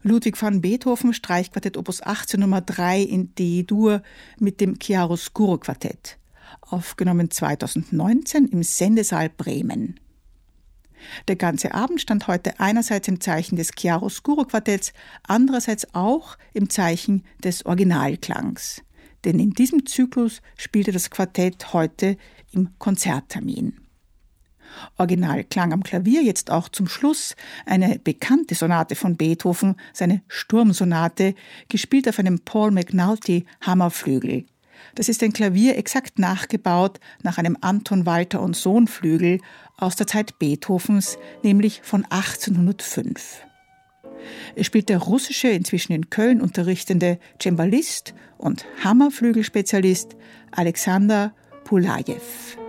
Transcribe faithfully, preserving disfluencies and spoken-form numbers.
Ludwig van Beethoven, Streichquartett Opus achtzehn Nummer drei in D-Dur mit dem Chiaroscuro Quartett, aufgenommen zweitausendneunzehn im Sendesaal Bremen. Der ganze Abend stand heute einerseits im Zeichen des Chiaroscuro Quartetts, andererseits auch im Zeichen des Originalklangs. Denn in diesem Zyklus spielte das Quartett heute im Konzerttermin. Originalklang am Klavier, jetzt auch zum Schluss eine bekannte Sonate von Beethoven, seine Sturmsonate, gespielt auf einem Paul McNulty Hammerflügel. Das ist ein Klavier exakt nachgebaut nach einem Anton Walter und Sohn Flügel aus der Zeit Beethovens, nämlich von achtzehnhundertfünf. Es spielt der russische, inzwischen in Köln unterrichtende Cembalist und Hammerflügelspezialist Alexander Pulajew.